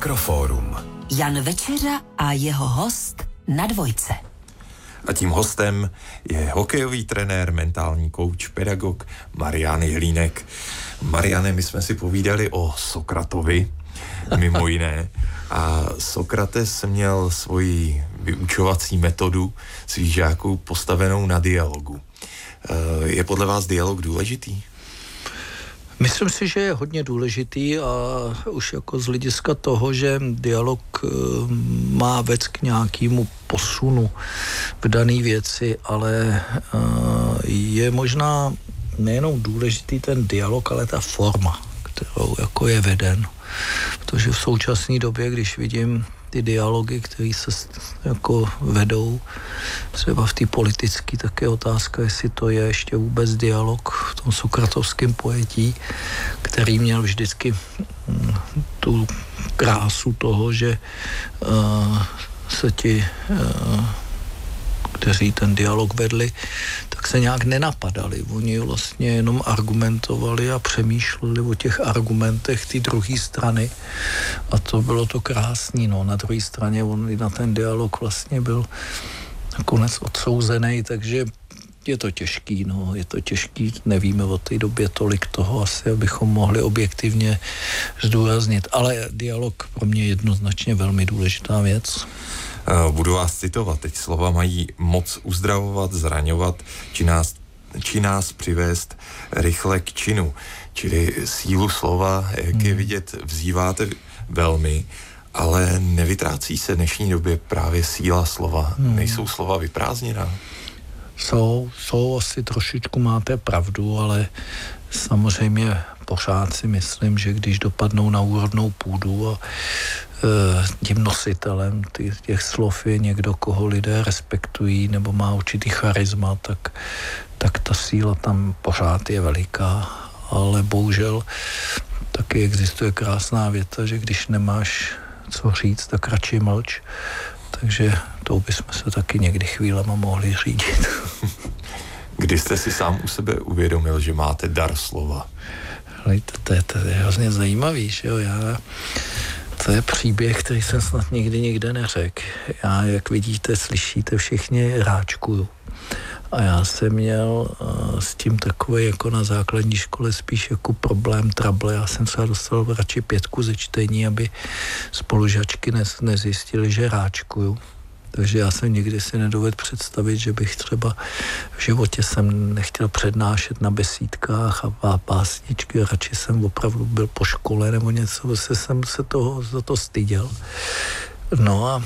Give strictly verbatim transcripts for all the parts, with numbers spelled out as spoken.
Mikrofórum. Jan Večeřa a jeho host na Dvojce. A tím hostem je hokejový trenér, mentální kouč, pedagog Marian Jelínek. Mariane, my jsme si povídali o Sokratovi, mimo jiné. A Sokrates měl svoji vyučovací metodu svých žáků postavenou na dialogu. Je podle vás dialog důležitý? Myslím si, že je hodně důležitý a už jako z hlediska toho, že dialog má vést k nějakému posunu v dané věci, ale je možná nejenom důležitý ten dialog, ale ta forma, kterou jako je veden. Protože v současné době, když vidím ty dialogy, které se jako vedou, třeba v té politické, tak je otázka, jestli to je ještě vůbec dialog v tom sokratovském pojetí, který měl vždycky tu krásu toho, že uh, se ti uh, kteří ten dialog vedli, tak se nějak nenapadali. Oni vlastně jenom argumentovali a přemýšleli o těch argumentech té druhé strany. A to bylo to krásný. No. Na druhé straně on na ten dialog vlastně byl nakonec odsouzený, takže je to těžký. No. Je to těžký, nevíme o té době tolik toho asi, abychom mohli objektivně zdůraznit. Ale dialog pro mě je jednoznačně velmi důležitá věc. Budu vás citovat. Teď slova mají moc uzdravovat, zraňovat, či nás, či nás přivést rychle k činu. Čili sílu slova, jak hmm. je vidět, vzýváte velmi, ale nevytrácí se v dnešní době právě síla slova. Hmm. Nejsou slova vyprázdněná? Jsou, jsou asi trošičku máte pravdu, ale samozřejmě pořád si myslím, že když dopadnou na úrodnou půdu a tím nositelem těch slov je někdo, koho lidé respektují nebo má určitý charisma, tak, tak ta síla tam pořád je veliká. Ale bohužel taky existuje krásná věta, že když nemáš co říct, tak radši mlč. Takže to bychom se taky někdy chvílema mohli řídit. Kdy jste si sám u sebe uvědomil, že máte dar slova? To, to, je, to je hrozně zajímavý, že jo, já... To je příběh, který jsem snad nikdy nikde neřekl. Já, jak vidíte, slyšíte, všichni ráčkuju. A já jsem měl uh, s tím takový jako na základní škole spíš jako problém, trable. Já jsem třeba dostal radši pětku ze čtení, aby spolužačky nez, nezjistili, že ráčkuju. Takže já jsem nikdy si nedovedl představit, že bych třeba v životě jsem nechtěl přednášet na besídkách a básničky. Radši jsem opravdu byl po škole nebo něco, se jsem se toho za to styděl. No a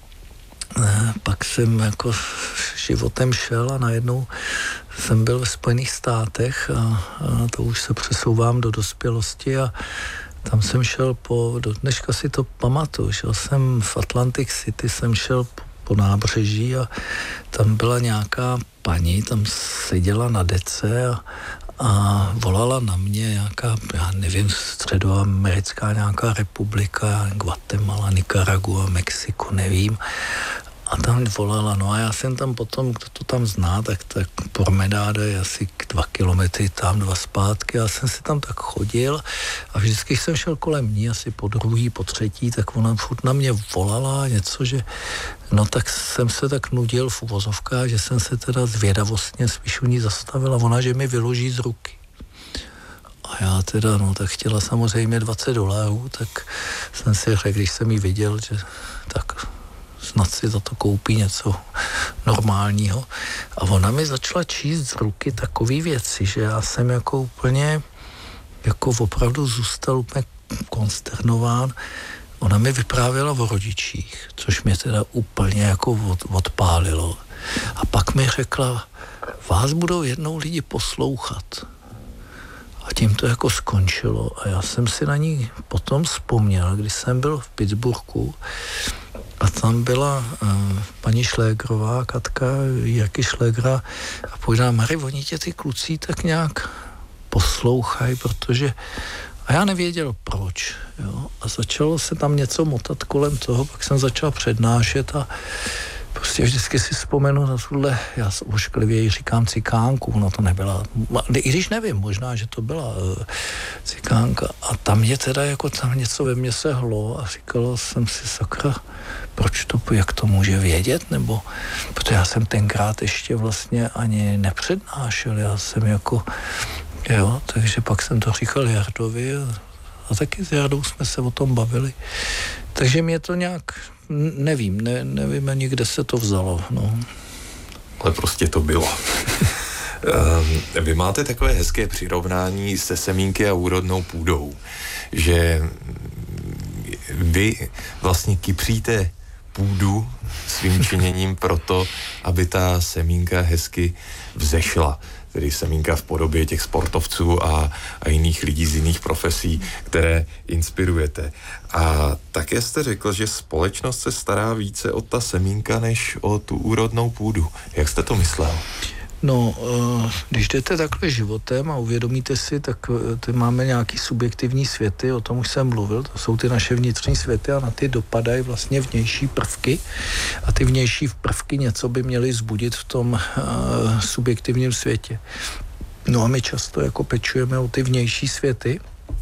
ne, pak jsem jako životem šel a najednou jsem byl ve Spojených státech a, a to už se přesouvám do dospělosti a tam jsem šel po, do dneška si to pamatuju, šel jsem v Atlantic City, jsem šel po, po nábřeží a tam byla nějaká paní, tam seděla na dece a, a volala na mě nějaká, já nevím, středoamerická nějaká republika, Guatemala, Nicaragua, Mexiko, nevím. A tam volala, no a já jsem tam potom, kdo to tam zná, tak, tak promenáda je asi dva kilometry tam, dva zpátky. Já jsem si tam tak chodil a vždycky jsem šel kolem ní, asi po druhý, po třetí, tak ona furt na mě volala něco, že no tak jsem se tak nudil v uvozovkách, že jsem se teda zvědavostně spíš u ní zastavil a ona, že mi vyloží z ruky. A já teda, no tak chtěla samozřejmě dvacet dolarů, tak jsem si řekl, když jsem jí viděl, že tak snad si za to koupí něco normálního. A ona mi začala číst z ruky takové věci, že já jsem jako úplně, jako opravdu zůstal úplně konsternován. Ona mi vyprávěla o rodičích, což mě teda úplně jako od, odpálilo. A pak mi řekla, vás budou jednou lidi poslouchat. A tím to jako skončilo. A já jsem si na ní potom vzpomněl, když jsem byl v Pittsburghu, a tam byla uh, paní Šlégrová, Katka, Jirky Šlégra a povídá, Mary, oni tě ty kluci tak nějak poslouchají, protože a já nevěděl proč, jo. A začalo se tam něco motat kolem toho, pak jsem začal přednášet a prostě vždycky si vzpomenu na tuhle, já ošklivěji říkám cikánku, no to nebyla, i když nevím, možná, že to byla uh, cikánka a tam mě teda jako tam něco ve mně se hlo a říkalo jsem si, sakra, proč to, jak to může vědět, nebo, protože já jsem tenkrát ještě vlastně ani nepřednášel, já jsem jako, jo, takže pak jsem to říkal Jardovi a, a taky s Jardou jsme se o tom bavili, takže mě to nějak, nevím, ne, nevím ani, kde se to vzalo, no. Ale prostě to bylo. Vy máte takové hezké přirovnání se semínky a úrodnou půdou, že vy vlastně kypříte půdu svým činěním proto, aby ta semínka hezky vzešla. Tedy semínka v podobě těch sportovců a, a jiných lidí z jiných profesí, které inspirujete. A také jste řekl, že společnost se stará více o ta semínka, než o tu úrodnou půdu. Jak jste to myslel? No, když jdete takhle životem a uvědomíte si, tak ty máme nějaký subjektivní světy, o tom už jsem mluvil, to jsou ty naše vnitřní světy a na ty dopadají vlastně vnější prvky a ty vnější prvky něco by měly zbudit v tom uh, subjektivním světě. No a my často jako pečujeme o ty vnější světy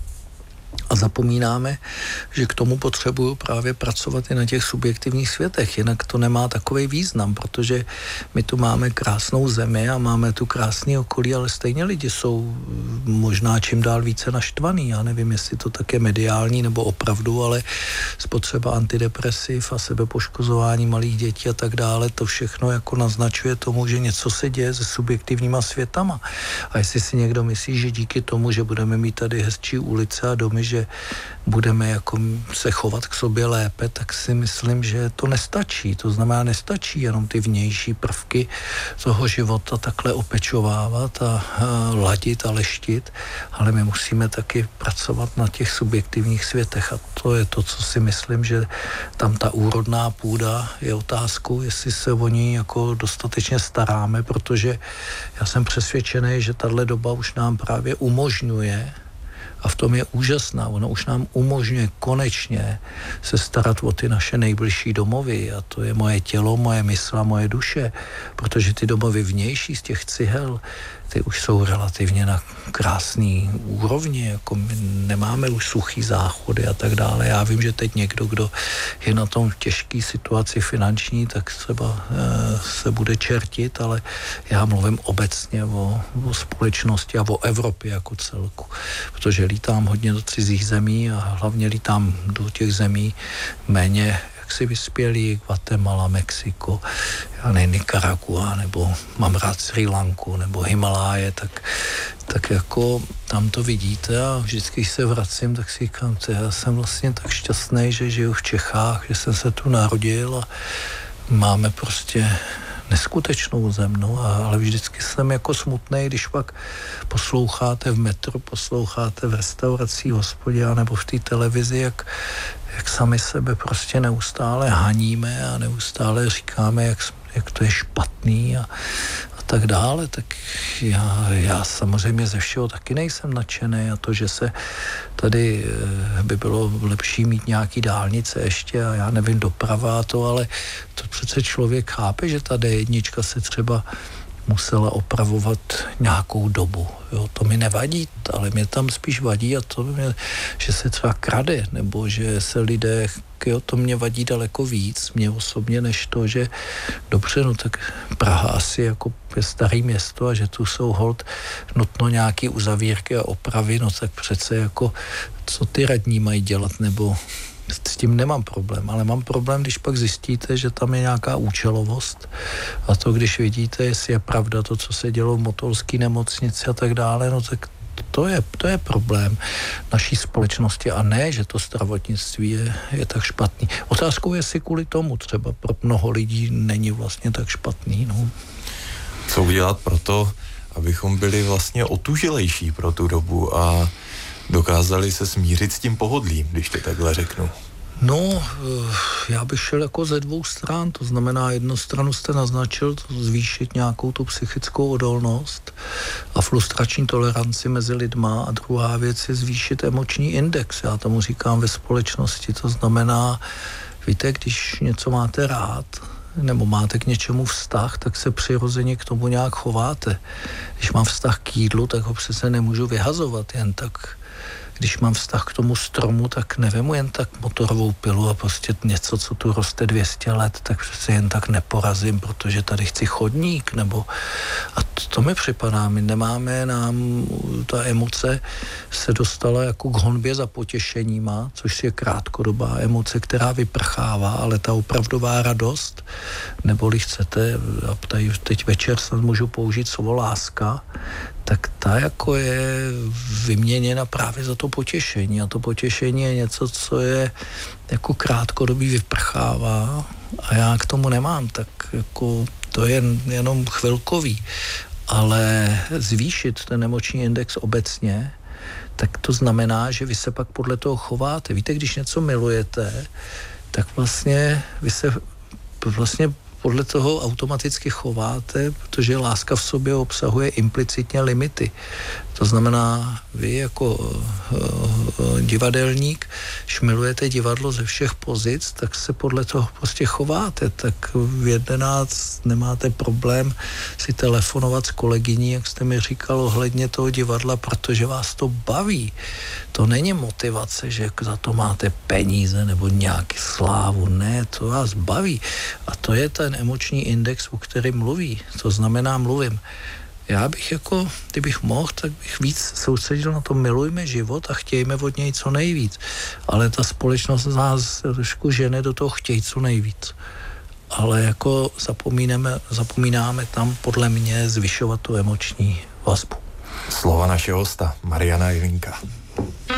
a zapomínáme, že k tomu potřebuju právě pracovat i na těch subjektivních světech, jinak to nemá takový význam, protože my tu máme krásnou zemi a máme tu krásný okolí, ale stejně lidi jsou možná čím dál více naštvaný. Já nevím, jestli to tak je mediální nebo opravdu, ale spotřeba antidepresiv a sebepoškozování malých dětí a tak dále, to všechno jako naznačuje tomu, že něco se děje se subjektivníma světama. A jestli si někdo myslí, že díky tomu, že budeme mít tady hezčí ulice a domy, že budeme jako se chovat k sobě lépe, tak si myslím, že to nestačí. To znamená, nestačí jenom ty vnější prvky toho života takhle opečovávat a, a ladit a leštit, ale my musíme taky pracovat na těch subjektivních světech a to je to, co si myslím, že tam ta úrodná půda je otázkou, jestli se o ní jako dostatečně staráme, protože já jsem přesvědčený, že tahle doba už nám právě umožňuje a v tom je úžasná. Ono už nám umožňuje konečně se starat o ty naše nejbližší domovy a to je moje tělo, moje mysl a moje duše, protože ty domovy vnější z těch cihel, ty už jsou relativně na krásný úrovni, jako my nemáme už suchý záchody a tak dále. Já vím, že teď někdo, kdo je na tom těžké situaci finanční, tak třeba e, se bude čertit, ale já mluvím obecně o, o společnosti a o Evropě jako celku, protože lítám hodně do cizích zemí a hlavně lítám do těch zemí méně si vyspělí, Guatemala, Mexiko, já ne, Nicaragua, nebo mám rád Srí Lanku, nebo Himaláje, tak, tak jako tam to vidíte a vždycky, když se vracím, tak si říkám, já jsem vlastně tak šťastný, že žiju v Čechách, že jsem se tu narodil a máme prostě neskutečnou zem, no, ale vždycky jsem jako smutnej, když pak posloucháte v metru, posloucháte v restauracích, hospodě, nebo v té televizi, jak, jak sami sebe prostě neustále haníme a neustále říkáme, jak, jak to je špatný a, a tak dále, tak já, já samozřejmě ze všeho taky nejsem nadšený a to, že se tady by bylo lepší mít nějaký dálnice ještě a já nevím, doprava a to, ale to přece člověk chápe, že ta dé jedna se třeba musela opravovat nějakou dobu. Jo, to mi nevadí, ale mě tam spíš vadí a to mě, že se třeba krade, nebo že se lidé, jo, to mě vadí daleko víc, mě osobně, než to, že dobře, no tak Praha asi jako je starý město a že tu jsou holt nutno nějaký uzavírky a opravy, no tak přece jako co ty radní mají dělat, nebo s tím nemám problém, ale mám problém, když pak zjistíte, že tam je nějaká účelovost a to, když vidíte, jestli je pravda to, co se dělo v motolské nemocnici a tak dále, no tak to je, to je problém naší společnosti a ne, že to zdravotnictví je, je tak špatný. Otázkou je, jestli kvůli tomu třeba pro mnoho lidí není vlastně tak špatný. No. Co udělat pro to, abychom byli vlastně otužilejší pro tu dobu a dokázali se smířit s tím pohodlím, když to takhle řeknu? No, já bych šel jako ze dvou stran, to znamená, jednu stranu jste naznačil, to zvýšit nějakou tu psychickou odolnost a frustrační toleranci mezi lidma a druhá věc je zvýšit emoční index, já tomu říkám ve společnosti, to znamená, víte, když něco máte rád, nebo máte k něčemu vztah, tak se přirozeně k tomu nějak chováte. Když mám vztah k jídlu, tak ho přece nemůžu vyhazovat jen tak. Když mám vztah k tomu stromu, tak nevemu jen tak motorovou pilu a prostě něco, co tu roste dvě stě let, tak přece jen tak neporazím, protože tady chci chodník, nebo... A to, to mi připadá, my nemáme, nám ta emoce se dostala jako k honbě za potěšeníma, což je krátkodobá emoce, která vyprchává, ale ta opravdová radost, neboli chcete, a tady teď večer snad můžu použít slovo láska, tak ta jako je vyměněna právě za to potěšení. A to potěšení je něco, co je jako krátkodobý vyprchává a já k tomu nemám, tak jako to je jenom chvilkový. Ale zvýšit ten emoční index obecně, tak to znamená, že vy se pak podle toho chováte. Víte, když něco milujete, tak vlastně vy se vlastně podle toho automaticky chováte, protože láska v sobě obsahuje implicitně limity. To znamená, vy jako uh, divadelník, když milujete divadlo ze všech pozic, tak se podle toho prostě chováte. Tak v jedenáct nemáte problém si telefonovat s kolegyní, jak jste mi říkal, ohledně toho divadla, protože vás to baví. To není motivace, že za to máte peníze nebo nějaký slávu. Ne, to vás baví. A to je ten emoční index, o kterém mluví. To znamená, mluvím. Já bych jako, kdybych mohl, tak bych víc soustředil na to, milujme život a chtějme od něj co nejvíc. Ale ta společnost nás trošku žene do toho chtěj co nejvíc. Ale jako zapomínáme, zapomínáme tam podle mě zvyšovat tu emoční vazbu. Slova našeho hosta, Mariana Jelínka.